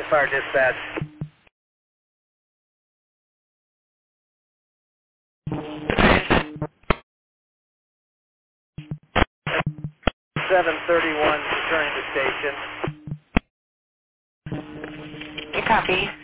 Fire dispatch. 731 returning to station. You copy.